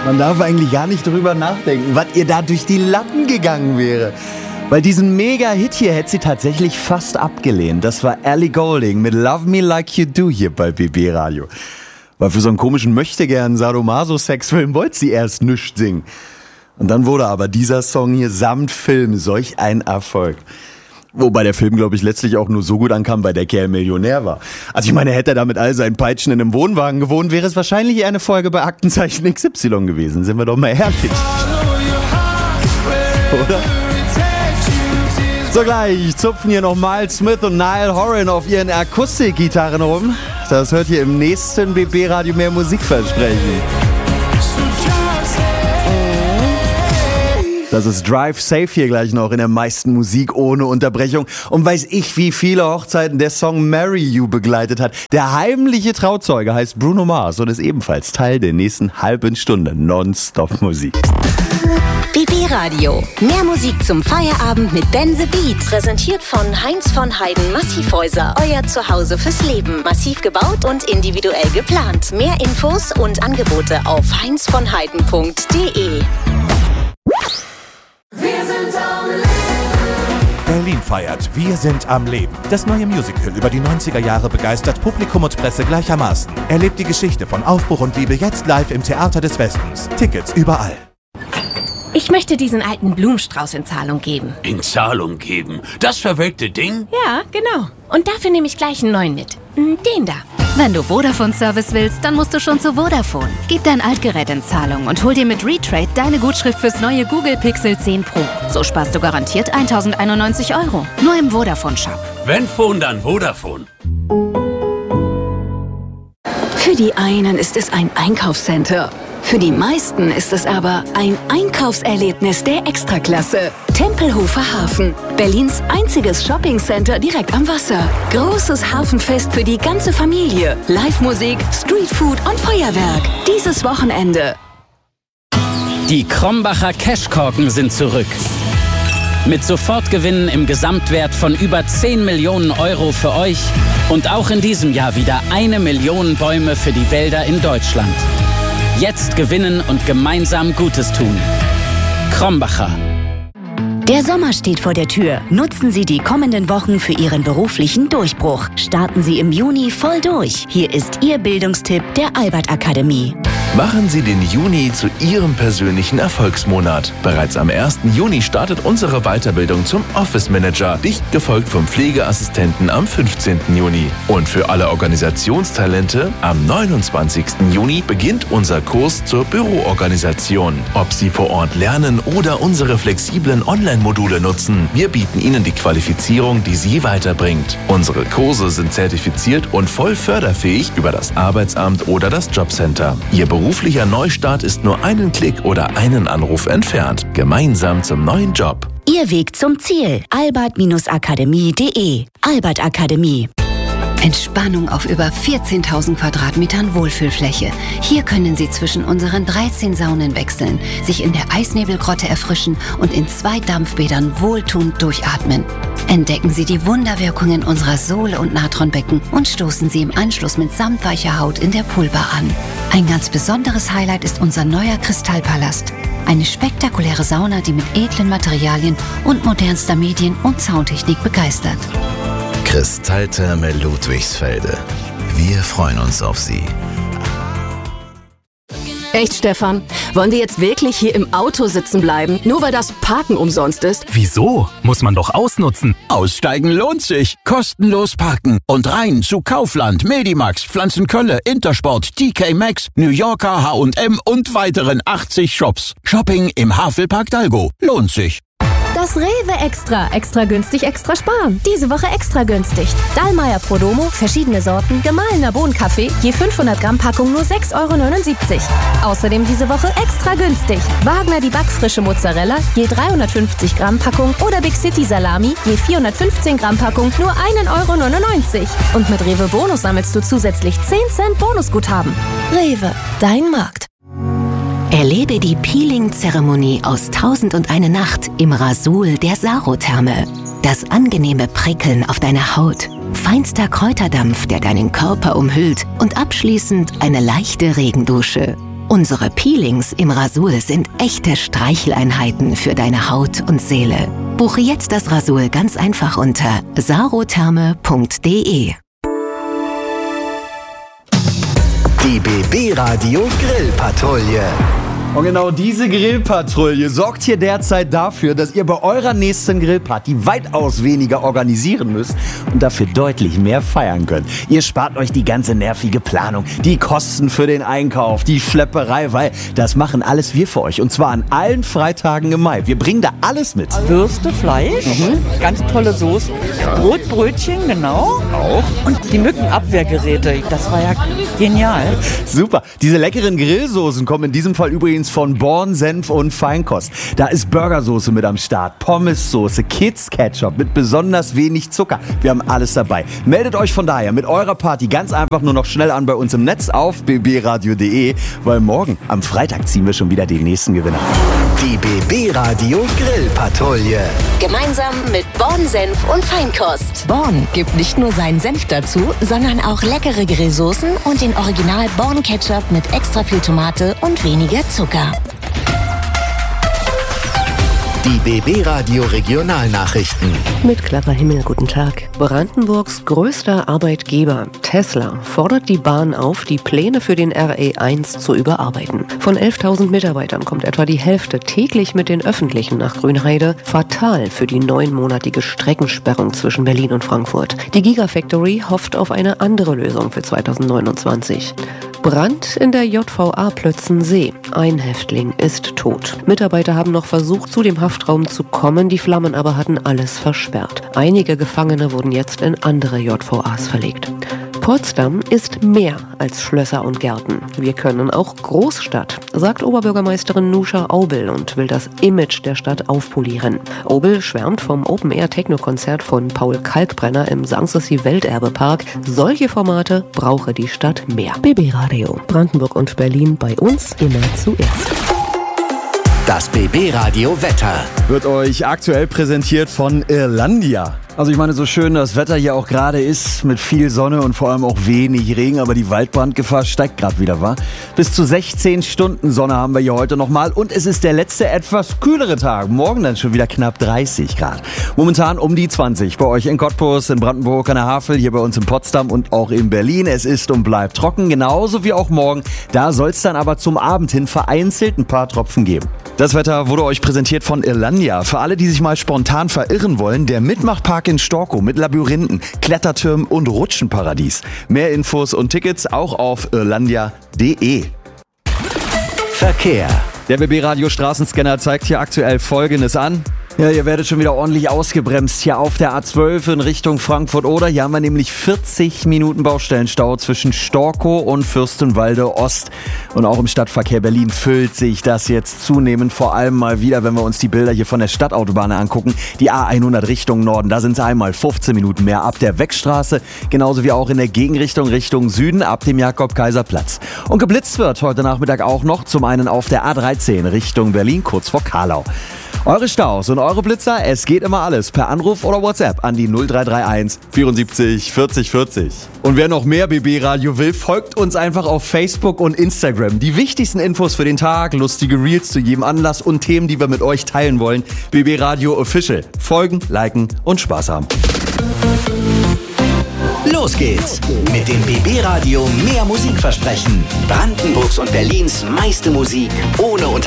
Man darf eigentlich gar nicht drüber nachdenken, was ihr da durch die Lappen gegangen wäre. Weil diesen Mega-Hit hier hätte sie tatsächlich fast abgelehnt. Das war Ellie Goulding mit Love Me Like You Do hier bei BB Radio. Weil für so einen komischen Möchtegern Sadomaso-Sexfilm wollte sie erst nichts singen. Und dann wurde aber dieser Song hier samt Film solch ein Erfolg. Wobei der Film, glaube ich, letztlich auch nur so gut ankam, weil der Kerl Millionär war. Also ich meine, hätte er da mit all seinen Peitschen in einem Wohnwagen gewohnt, wäre es wahrscheinlich eher eine Folge bei Aktenzeichen XY gewesen. Sind wir doch mal ehrlich. Oder? So, gleich zupfen hier noch Miles Smith und Niall Horan auf ihren Akustikgitarren rum. Das hört ihr im nächsten BB Radio mehr Musikversprechen. Das ist Drive Safe hier gleich noch in der meisten Musik ohne Unterbrechung. Und weiß ich, wie viele Hochzeiten der Song Marry You begleitet hat. Der heimliche Trauzeuge heißt Bruno Mars und ist ebenfalls Teil der nächsten halben Stunde Non-Stop-Musik. BB Radio. Mehr Musik zum Feierabend mit Ben the Beat. Präsentiert von Heinz von Heiden Massivhäuser. Euer Zuhause fürs Leben. Massiv gebaut und individuell geplant. Mehr Infos und Angebote auf heinzvonheiden.de. Berlin feiert Wir sind am Leben. Das neue Musical über die 90er Jahre begeistert Publikum und Presse gleichermaßen. Erlebt die Geschichte von Aufbruch und Liebe jetzt live im Theater des Westens. Tickets überall. Ich möchte diesen alten Blumenstrauß in Zahlung geben. In Zahlung geben? Das verwelkte Ding? Ja, genau. Und dafür nehme ich gleich einen neuen mit. Den da. Wenn du Vodafone-Service willst, dann musst du schon zu Vodafone. Gib dein Altgerät in Zahlung und hol dir mit Retrade deine Gutschrift fürs neue Google Pixel 10 Pro. So sparst du garantiert 1.091 €. Nur im Vodafone-Shop. Wenn Phone, dann Vodafone. Für die einen ist es ein Einkaufscenter. Für die meisten ist es aber ein Einkaufserlebnis der Extraklasse. Tempelhofer Hafen, Berlins einziges Shoppingcenter direkt am Wasser. Großes Hafenfest für die ganze Familie. Live-Musik, Streetfood und Feuerwerk. Dieses Wochenende. Die Krombacher Cashkorken sind zurück. Mit Sofortgewinnen im Gesamtwert von über 10 Millionen € für euch und auch in diesem Jahr wieder 1 Million Bäume für die Wälder in Deutschland. Jetzt gewinnen und gemeinsam Gutes tun. Krombacher. Der Sommer steht vor der Tür. Nutzen Sie die kommenden Wochen für Ihren beruflichen Durchbruch. Starten Sie im Juni voll durch. Hier ist Ihr Bildungstipp der Albert Akademie. Machen Sie den Juni zu Ihrem persönlichen Erfolgsmonat. Bereits am 1. Juni startet unsere Weiterbildung zum Office Manager, dicht gefolgt vom Pflegeassistenten am 15. Juni. Und für alle Organisationstalente, am 29. Juni beginnt unser Kurs zur Büroorganisation. Ob Sie vor Ort lernen oder unsere flexiblen Online-Module nutzen, wir bieten Ihnen die Qualifizierung, die Sie weiterbringt. Unsere Kurse sind zertifiziert und voll förderfähig über das Arbeitsamt oder das Jobcenter. Ihr beruflicher Neustart ist nur einen Klick oder einen Anruf entfernt. Gemeinsam zum neuen Job. Ihr Weg zum Ziel. albert-akademie.de. Albert Akademie. Entspannung auf über 14.000 Quadratmetern Wohlfühlfläche. Hier können Sie zwischen unseren 13 Saunen wechseln, sich in der Eisnebelgrotte erfrischen und in 2 Dampfbädern wohltuend durchatmen. Entdecken Sie die Wunderwirkungen unserer Sohle- und Natronbecken und stoßen Sie im Anschluss mit samtweicher Haut in der Poolbar an. Ein ganz besonderes Highlight ist unser neuer Kristallpalast. Eine spektakuläre Sauna, die mit edlen Materialien und modernster Medien- und Soundtechnik begeistert. Kristalltherme Ludwigsfelde. Wir freuen uns auf Sie. Echt, Stefan? Wollen wir jetzt wirklich hier im Auto sitzen bleiben, nur weil das Parken umsonst ist? Wieso? Muss man doch ausnutzen. Aussteigen lohnt sich. Kostenlos parken. Und rein zu Kaufland, Medimax, Pflanzenkölle, Intersport, TK Maxx, New Yorker, H&M und weiteren 80 Shops. Shopping im Havelpark Dalgo. Lohnt sich. Das Rewe Extra. Extra günstig, extra sparen. Diese Woche extra günstig. Dallmayr Prodomo, verschiedene Sorten, gemahlener Bohnenkaffee, je 500 Gramm Packung nur 6,79 €. Außerdem diese Woche extra günstig. Wagner die backfrische Mozzarella, je 350 Gramm Packung oder Big City Salami, je 415 Gramm Packung nur 1,99 €. Und mit Rewe Bonus sammelst du zusätzlich 10 Cent Bonusguthaben. Rewe, dein Markt. Erlebe die Peeling-Zeremonie aus 1001 Nacht im Rasul der Sarotherme. Das angenehme Prickeln auf deiner Haut, feinster Kräuterdampf, der deinen Körper umhüllt und abschließend eine leichte Regendusche. Unsere Peelings im Rasul sind echte Streicheleinheiten für deine Haut und Seele. Buche jetzt das Rasul ganz einfach unter sarotherme.de. Die BB Radio Grillpatrouille. Und genau diese Grillpatrouille sorgt hier derzeit dafür, dass ihr bei eurer nächsten Grillparty weitaus weniger organisieren müsst und dafür deutlich mehr feiern könnt. Ihr spart euch die ganze nervige Planung, die Kosten für den Einkauf, die Schlepperei, weil das machen alles wir für euch. Und zwar an allen Freitagen im Mai. Wir bringen da alles mit. Würste, Fleisch, ganz tolle Soßen, Brot, Brötchen, genau. Auch. Und die Mückenabwehrgeräte, das war ja genial. Super. Diese leckeren Grillsoßen kommen in diesem Fall übrigens von Born, Senf und Feinkost. Da ist Burgersoße mit am Start, Pommessoße, Kids-Ketchup mit besonders wenig Zucker. Wir haben alles dabei. Meldet euch von daher mit eurer Party ganz einfach nur noch schnell an bei uns im Netz auf bbradio.de, weil morgen am Freitag ziehen wir schon wieder den nächsten Gewinner. Die BB Radio Grillpatrouille. Gemeinsam mit Born Senf und Feinkost. Born gibt nicht nur seinen Senf dazu, sondern auch leckere Grillsoßen und den Original Born Ketchup mit extra viel Tomate und weniger Zucker. Die BB Radio Regionalnachrichten. Mit Clara Himmel, guten Tag. Brandenburgs größter Arbeitgeber, Tesla, fordert die Bahn auf, die Pläne für den RE1 zu überarbeiten. Von 11.000 Mitarbeitern kommt etwa die Hälfte täglich mit den Öffentlichen nach Grünheide. Fatal für die 9-monatige Streckensperrung zwischen Berlin und Frankfurt. Die Gigafactory hofft auf eine andere Lösung für 2029. Brand in der JVA Plötzensee. Ein Häftling ist tot. Mitarbeiter haben noch versucht, zu dem Haftraum zu kommen, die Flammen aber hatten alles versperrt. Einige Gefangene wurden jetzt in andere JVAs verlegt. Potsdam ist mehr als Schlösser und Gärten. Wir können auch Großstadt, sagt Oberbürgermeisterin Nusha Aubel und will das Image der Stadt aufpolieren. Aubel schwärmt vom Open-Air-Techno-Konzert von Paul Kalkbrenner im Sanssouci Welterbepark. Solche Formate brauche die Stadt mehr. BB Radio, Brandenburg und Berlin, bei uns immer zuerst. Das BB Radio Wetter wird euch aktuell präsentiert von Irlandia. Also ich meine, so schön das Wetter hier auch gerade ist, mit viel Sonne und vor allem auch wenig Regen, aber die Waldbrandgefahr steigt gerade wieder, wa? Bis zu 16 Stunden Sonne haben wir hier heute nochmal und es ist der letzte etwas kühlere Tag. Morgen dann schon wieder knapp 30 Grad. Momentan um die 20 bei euch in Cottbus, in Brandenburg an der Havel, hier bei uns in Potsdam und auch in Berlin. Es ist und bleibt trocken, genauso wie auch morgen. Da soll es dann aber zum Abend hin vereinzelt ein paar Tropfen geben. Das Wetter wurde euch präsentiert von Irlandia. Für alle, die sich mal spontan verirren wollen, der Mitmachpark in Storkow mit Labyrinthen, Klettertürmen und Rutschenparadies. Mehr Infos und Tickets auch auf irlandia.de. Verkehr. Der BB Radio Straßenscanner zeigt hier aktuell Folgendes an. Ja, ihr werdet schon wieder ordentlich ausgebremst hier auf der A12 in Richtung Frankfurt-Oder. Hier haben wir nämlich 40 Minuten Baustellenstau zwischen Storkow und Fürstenwalde Ost. Und auch im Stadtverkehr Berlin füllt sich das jetzt zunehmend, vor allem mal wieder, wenn wir uns die Bilder hier von der Stadtautobahn angucken. Die A100 Richtung Norden, da sind es einmal 15 Minuten mehr ab der Weckstraße, genauso wie auch in der Gegenrichtung Richtung Süden ab dem Jakob-Kaiser-Platz. Und geblitzt wird heute Nachmittag auch noch, zum einen auf der A13 Richtung Berlin, kurz vor Karlau. Eure Staus und eure Blitzer, es geht immer alles per Anruf oder WhatsApp an die 0331 74 40 40. Und wer noch mehr BB Radio will, folgt uns einfach auf Facebook und Instagram. Die wichtigsten Infos für den Tag, lustige Reels zu jedem Anlass und Themen, die wir mit euch teilen wollen. BB Radio Official. Folgen, liken und Spaß haben. Los geht's mit dem BB Radio mehr Musikversprechen. Brandenburgs und Berlins meiste Musik ohne